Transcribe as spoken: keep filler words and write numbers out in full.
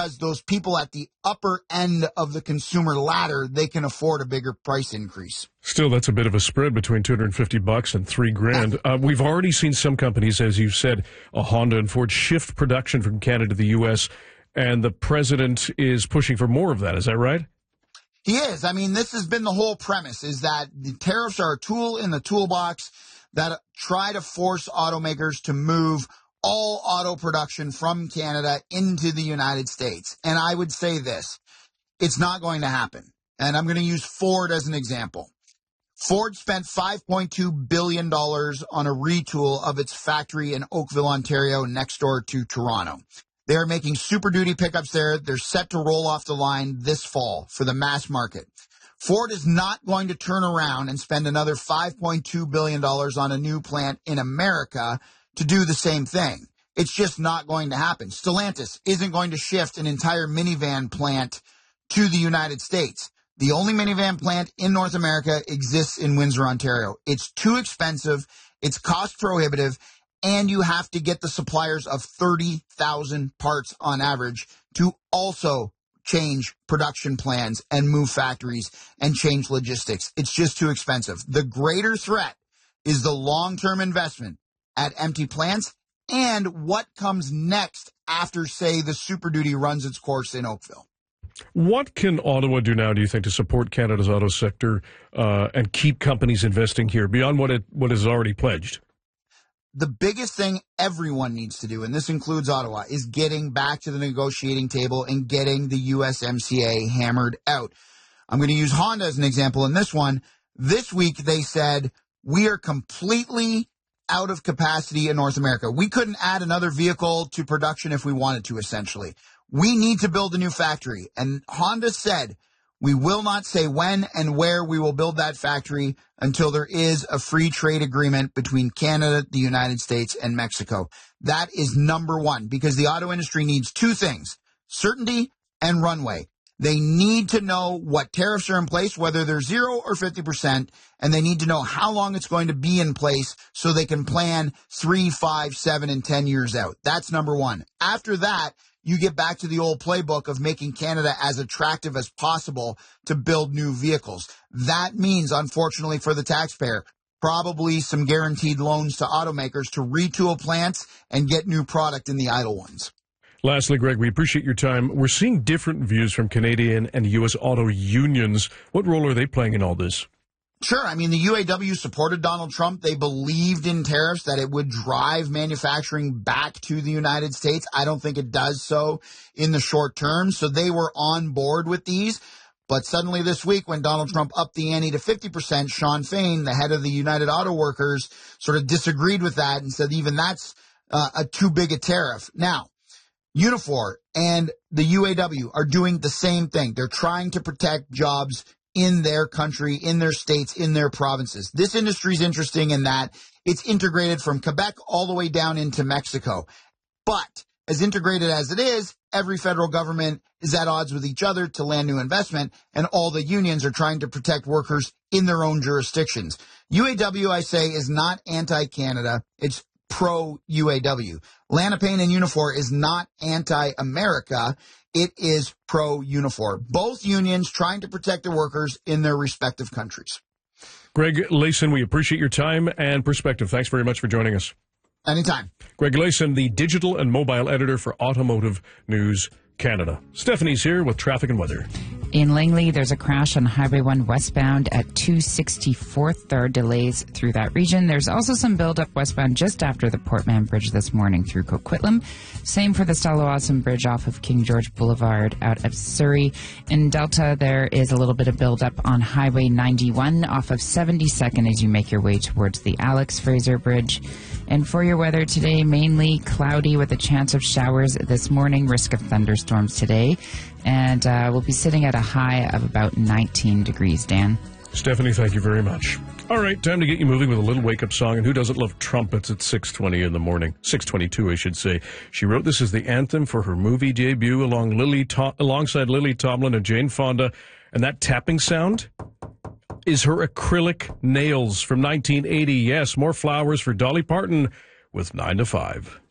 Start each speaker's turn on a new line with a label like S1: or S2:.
S1: because those people at the upper end of the consumer ladder, they can afford a bigger price increase.
S2: Still, that's a bit of a spread between two hundred fifty bucks and three grand. Uh, we've already seen some companies, as you said, a Honda and Ford, shift production from Canada to the U S, and the president is pushing for more of that. Is that right?
S1: He is. I mean, this has been the whole premise, is that the tariffs are a tool in the toolbox that try to force automakers to move all auto production from Canada into the United States. And I would say this, it's not going to happen. And I'm going to use Ford as an example. Ford spent five point two billion dollars on a retool of its factory in Oakville, Ontario, next door to Toronto. They are making Super Duty pickups there. They're set to roll off the line this fall for the mass market. Ford is not going to turn around and spend another five point two billion dollars on a new plant in America to do the same thing. It's just not going to happen. Stellantis isn't going to shift an entire minivan plant to the United States. The only minivan plant in North America exists in Windsor, Ontario. It's too expensive, it's cost prohibitive, and you have to get the suppliers of thirty thousand parts on average to also change production plans and move factories and change logistics. It's just too expensive. The greater threat is the long-term investment at empty plants and what comes next after, say, the Super Duty runs its course in Oakville.
S2: What can Ottawa do now, do you think, to support Canada's auto sector uh, and keep companies investing here beyond what it what is already pledged?
S1: The biggest thing everyone needs to do, and this includes Ottawa, is getting back to the negotiating table and getting the U S M C A hammered out. I'm going to use Honda as an example in this one. This week they said, we are completely out of capacity in North America. We couldn't add another vehicle to production if we wanted to, essentially. We need to build a new factory. And Honda said, we will not say when and where we will build that factory until there is a free trade agreement between Canada, the United States, and Mexico. That is number one, because the auto industry needs two things, certainty and runway. They need to know what tariffs are in place, whether they're zero or fifty percent, and they need to know how long it's going to be in place so they can plan three, five, seven, and ten years out. That's number one. After that, you get back to the old playbook of making Canada as attractive as possible to build new vehicles. That means, unfortunately for the taxpayer, probably some guaranteed loans to automakers to retool plants and get new product in the idle ones.
S2: Lastly, Greg, we appreciate your time. We're seeing different views from Canadian and U S auto unions. What role are they playing in all this?
S1: Sure. I mean, the U A W supported Donald Trump. They believed in tariffs, that it would drive manufacturing back to the United States. I don't think it does so in the short term. So they were on board with these. But suddenly this week, when Donald Trump upped the ante to fifty percent, Sean Fain, the head of the United Auto Workers, sort of disagreed with that and said even that's uh, a too big a tariff. Now, Unifor and the U A W are doing the same thing. They're trying to protect jobs in their country, in their states, in their provinces. This industry is interesting in that it's integrated from Quebec all the way down into Mexico. But as integrated as it is, every federal government is at odds with each other to land new investment, and all the unions are trying to protect workers in their own jurisdictions. U A W, I say, is not anti-Canada. It's pro-U A W. Lanapane and Unifor is not anti-America. It is pro-Unifor. Both unions trying to protect the workers in their respective countries.
S2: Greg Layson, we appreciate your time and perspective. Thanks very much for joining us.
S1: Anytime.
S2: Greg Layson, the digital and mobile editor for Automotive News Canada. Stephanie's here with traffic and weather.
S3: In Langley, there's a crash on Highway one westbound at two sixty-fourth. There are delays through that region. There's also some buildup westbound just after the Portman Bridge this morning through Coquitlam. Same for the Stella-Wasson Bridge off of King George Boulevard out of Surrey. In Delta, there is a little bit of buildup on Highway ninety-one off of seventy-second as you make your way towards the Alex Fraser Bridge. And for your weather today, mainly cloudy with a chance of showers this morning, risk of thunderstorms today. And uh, we'll be sitting at a high of about nineteen degrees, Dan.
S2: Stephanie, thank you very much. All right, time to get you moving with a little wake-up song. And who doesn't love trumpets at six twenty in the morning? six twenty-two, I should say. She wrote this as the anthem for her movie debut along Lily to- alongside Lily Tomlin and Jane Fonda. And that tapping sound is her acrylic nails from nineteen eighty. Yes, more flowers for Dolly Parton with nine to five.